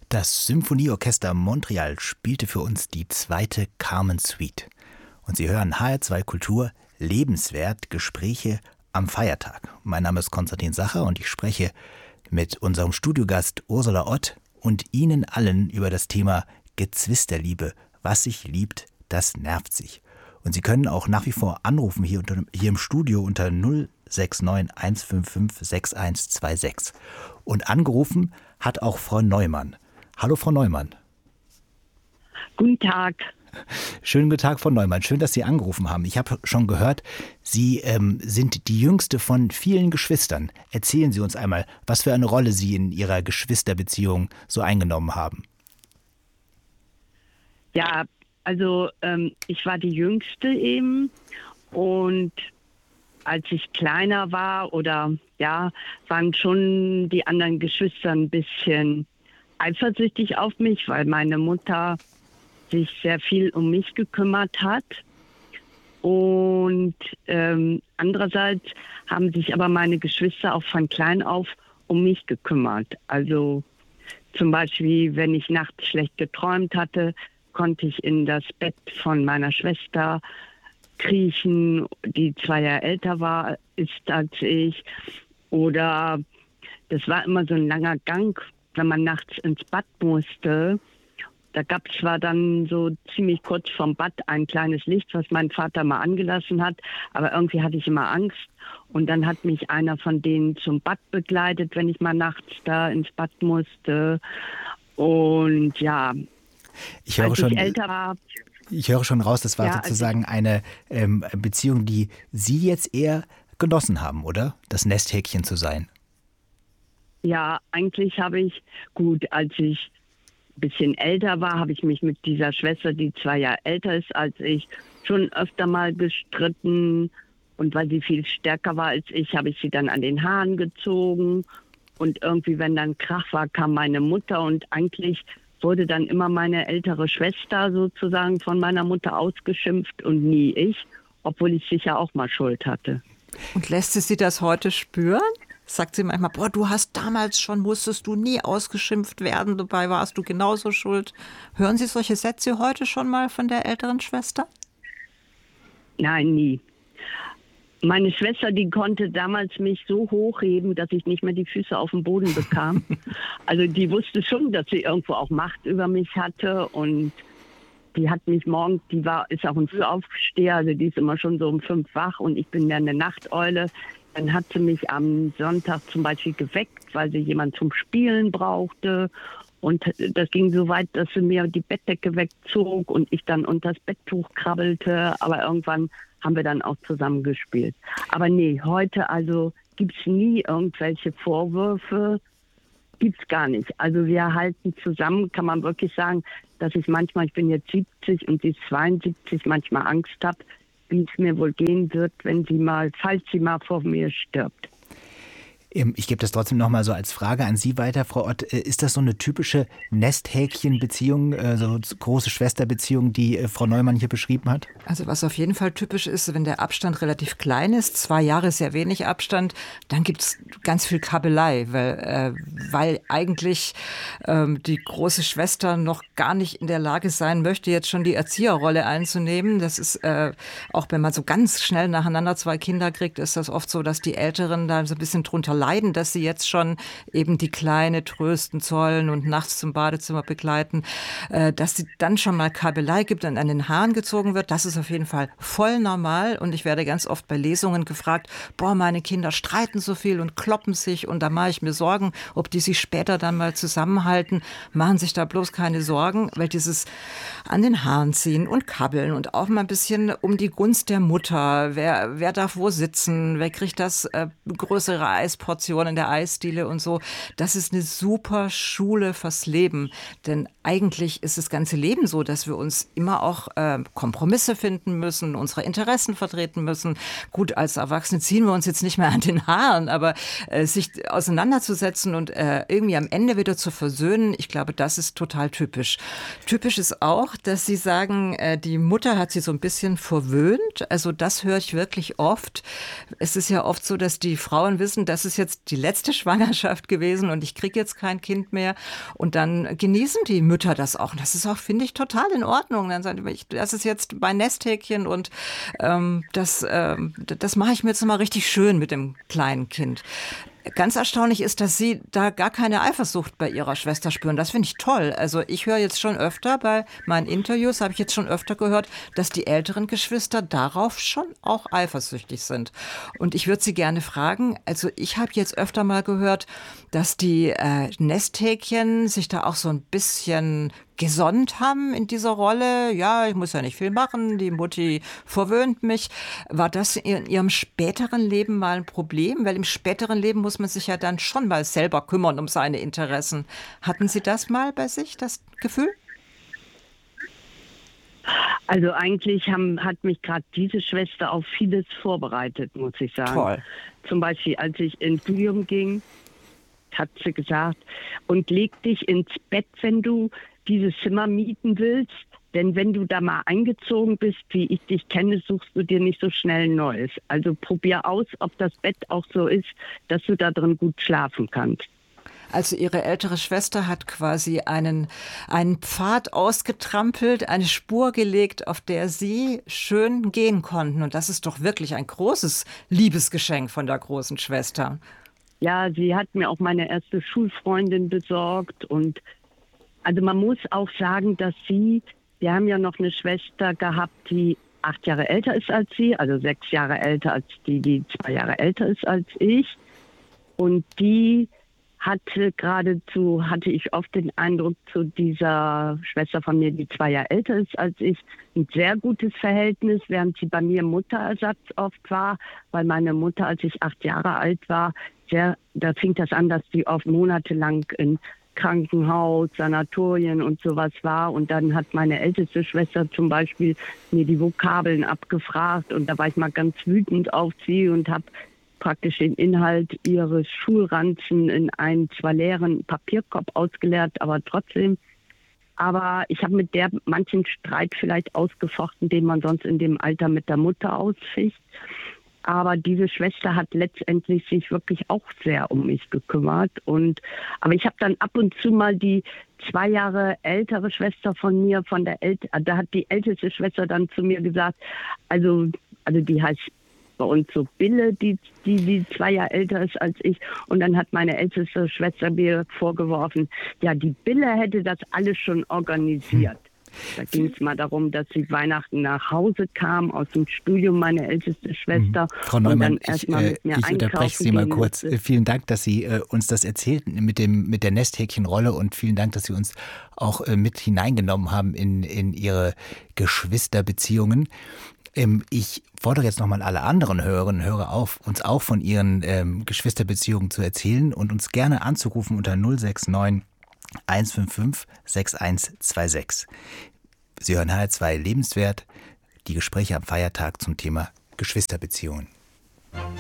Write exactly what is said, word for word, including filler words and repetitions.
Das Symphonieorchester Montreal spielte für uns die zweite Carmen Suite. Und Sie hören H R zwei Kultur lebenswert Gespräche am Feiertag. Mein Name ist Konstantin Sacher und ich spreche mit unserem Studiogast Ursula Ott und Ihnen allen über das Thema Gezwisterliebe. Was sich liebt, das nervt sich. Und Sie können auch nach wie vor anrufen hier, unter, hier im Studio unter null sechs neun eins fünf fünf sechs eins zwei sechs. Und angerufen hat auch Frau Neumann. Hallo Frau Neumann. Guten Tag. Schönen guten Tag, Frau Neumann. Schön, dass Sie angerufen haben. Ich habe schon gehört, Sie ähm, sind die jüngste von vielen Geschwistern. Erzählen Sie uns einmal, was für eine Rolle Sie in Ihrer Geschwisterbeziehung so eingenommen haben. Ja, also ähm, ich war die Jüngste eben und als ich kleiner war oder ja, waren schon die anderen Geschwister ein bisschen eifersüchtig auf mich, weil meine Mutter sich sehr viel um mich gekümmert hat. Und ähm, andererseits haben sich aber meine Geschwister auch von klein auf um mich gekümmert. Also zum Beispiel, wenn ich nachts schlecht geträumt hatte, konnte ich in das Bett von meiner Schwester kriechen, die zwei Jahre älter war ist als ich. Oder das war immer so ein langer Gang, wenn man nachts ins Bad musste. Da gab es zwar dann so ziemlich kurz vom Bad ein kleines Licht, was mein Vater mal angelassen hat, aber irgendwie hatte ich immer Angst. Und dann hat mich einer von denen zum Bad begleitet, wenn ich mal nachts da ins Bad musste. Und ja, ich höre als schon, ich älter war... Ich höre schon raus, das war ja, sozusagen also, eine ähm, Beziehung, die Sie jetzt eher genossen haben, oder? Das Nesthäkchen zu sein. Ja, eigentlich habe ich, gut, als ich ein bisschen älter war, habe ich mich mit dieser Schwester, die zwei Jahre älter ist als ich, schon öfter mal gestritten. Und weil sie viel stärker war als ich, habe ich sie dann an den Haaren gezogen. Und irgendwie, wenn dann Krach war, kam meine Mutter und eigentlich wurde dann immer meine ältere Schwester sozusagen von meiner Mutter ausgeschimpft und nie ich, obwohl ich sicher auch mal Schuld hatte. Und lässt sie Sie das heute spüren? Sagt sie manchmal, boah, du hast damals schon, musstest du nie ausgeschimpft werden, dabei warst du genauso schuld. Hören Sie solche Sätze heute schon mal von der älteren Schwester? Nein, nie. Meine Schwester, die konnte damals mich so hochheben, dass ich nicht mehr die Füße auf den Boden bekam. Also die wusste schon, dass sie irgendwo auch Macht über mich hatte und die hat mich morgens, die war, ist auch ein Frühaufsteher, also die ist immer schon so um fünf wach und ich bin mehr eine Nachteule. Dann hat sie mich am Sonntag zum Beispiel geweckt, weil sie jemanden zum Spielen brauchte. Und das ging so weit, dass sie mir die Bettdecke wegzog und ich dann unter das Betttuch krabbelte. Aber irgendwann haben wir dann auch zusammen gespielt. Aber nee, heute also gibt es nie irgendwelche Vorwürfe. Gibt es gar nicht. Also wir halten zusammen, kann man wirklich sagen, dass ich manchmal, ich bin jetzt siebzig und sie ist zweiundsiebzig, manchmal Angst habe, wie es mir wohl gehen wird, wenn sie mal, falls sie mal vor mir stirbt. Ich gebe das trotzdem noch mal so als Frage an Sie weiter, Frau Ott. Ist das so eine typische Nesthäkchen-Beziehung, so große Schwesterbeziehung, die Frau Neumann hier beschrieben hat? Also was auf jeden Fall typisch ist, wenn der Abstand relativ klein ist, zwei Jahre ist sehr wenig Abstand, dann gibt es ganz viel Kabelei, weil, äh, weil eigentlich ähm, die große Schwester noch gar nicht in der Lage sein möchte, jetzt schon die Erzieherrolle einzunehmen. Das ist äh, auch, wenn man so ganz schnell nacheinander zwei Kinder kriegt, ist das oft so, dass die Älteren da so ein bisschen drunter leiden, dass sie jetzt schon eben die Kleine trösten sollen und nachts zum Badezimmer begleiten, äh, dass sie dann schon mal Kabelei gibt und an den Haaren gezogen wird. Das ist auf jeden Fall voll normal und ich werde ganz oft bei Lesungen gefragt, boah, meine Kinder streiten so viel und kloppen sich und da mache ich mir Sorgen, ob die sich später dann mal zusammenhalten. Machen sich da bloß keine Sorgen, weil dieses an den Haaren ziehen und kabbeln und auch mal ein bisschen um die Gunst der Mutter, wer, wer darf wo sitzen, wer kriegt das äh, größere Eisportionen in der Eisdiele und so. Das ist eine super Schule fürs Leben. Denn eigentlich ist das ganze Leben so, dass wir uns immer auch äh, Kompromisse finden müssen, unsere Interessen vertreten müssen. Gut, als Erwachsene ziehen wir uns jetzt nicht mehr an den Haaren, aber äh, sich auseinanderzusetzen und äh, irgendwie am Ende wieder zu versöhnen, ich glaube, das ist total typisch. Typisch ist auch, dass Sie sagen, äh, die Mutter hat sie so ein bisschen verwöhnt. Also das höre ich wirklich oft. Es ist ja oft so, dass die Frauen wissen, das ist jetzt jetzt die letzte Schwangerschaft gewesen und ich kriege jetzt kein Kind mehr. Und dann genießen die Mütter das auch. Und das ist auch, finde ich, total in Ordnung. Dann sagen die, das ist jetzt mein Nesthäkchen und ähm, das, ähm, das mache ich mir jetzt mal richtig schön mit dem kleinen Kind. Ganz erstaunlich ist, dass Sie da gar keine Eifersucht bei Ihrer Schwester spüren. Das finde ich toll. Also ich höre jetzt schon öfter bei meinen Interviews, habe ich jetzt schon öfter gehört, dass die älteren Geschwister darauf schon auch eifersüchtig sind. Und ich würde Sie gerne fragen, also ich habe jetzt öfter mal gehört, dass die äh, Nesthäkchen sich da auch so ein bisschen gesonnt haben in dieser Rolle. Ja, ich muss ja nicht viel machen, die Mutti verwöhnt mich. War das in Ihrem späteren Leben mal ein Problem? Weil im späteren Leben muss man sich ja dann schon mal selber kümmern um seine Interessen. Hatten Sie das mal bei sich, das Gefühl? Also eigentlich haben, hat mich gerade diese Schwester auf vieles vorbereitet, muss ich sagen. Toll. Zum Beispiel, als ich ins Studium ging, hat sie gesagt, und leg dich ins Bett, wenn du dieses Zimmer mieten willst, denn wenn du da mal eingezogen bist, wie ich dich kenne, suchst du dir nicht so schnell ein neues. Also probier aus, ob das Bett auch so ist, dass du da drin gut schlafen kannst. Also Ihre ältere Schwester hat quasi einen, einen Pfad ausgetrampelt, eine Spur gelegt, auf der Sie schön gehen konnten. Und das ist doch wirklich ein großes Liebesgeschenk von der großen Schwester. Ja, sie hat mir auch meine erste Schulfreundin besorgt und also man muss auch sagen, dass sie, wir haben ja noch eine Schwester gehabt, die acht Jahre älter ist als sie, also sechs Jahre älter als die, die zwei Jahre älter ist als ich. Und die hatte geradezu, hatte ich oft den Eindruck, zu dieser Schwester von mir, die zwei Jahre älter ist als ich, ein sehr gutes Verhältnis, während sie bei mir Mutterersatz oft war, weil meine Mutter, als ich acht Jahre alt war, sehr, da fing das an, dass sie oft monatelang in Krankenhaus, Sanatorien und sowas war. Und dann hat meine älteste Schwester zum Beispiel mir die Vokabeln abgefragt und da war ich mal ganz wütend auf sie und habe praktisch den Inhalt ihres Schulranzen in einen zwar leeren Papierkorb ausgeleert, aber trotzdem. Aber ich habe mit der manchen Streit vielleicht ausgefochten, den man sonst in dem Alter mit der Mutter ausficht. Aber diese Schwester hat letztendlich sich wirklich auch sehr um mich gekümmert. Und, aber ich habe dann ab und zu mal die zwei Jahre ältere Schwester von mir, von der El- da hat die älteste Schwester dann zu mir gesagt, also, also die heißt bei uns so Bille, die, die, die zwei Jahre älter ist als ich. Und dann hat meine älteste Schwester mir vorgeworfen, ja, die Bille hätte das alles schon organisiert. Hm. Da ging es mal darum, dass sie Weihnachten nach Hause kam aus dem Studium, meine älteste Schwester. Mhm. Frau Neumann, und dann erst ich, mal äh, mit mir ich unterbreche Sie mal kurz. Musste. Vielen Dank, dass Sie äh, uns das erzählten mit, dem, mit der Nesthäkchenrolle und vielen Dank, dass Sie uns auch äh, mit hineingenommen haben in, in Ihre Geschwisterbeziehungen. Ähm, ich fordere jetzt nochmal alle anderen Hörerinnen und Hörer auf, uns auch von ihren ähm, Geschwisterbeziehungen zu erzählen und uns gerne anzurufen unter null sechs neun eins fünf fünf sechs eins zwei sechs. Sie hören H R zwei Lebenswert, die Gespräche am Feiertag zum Thema Geschwisterbeziehungen.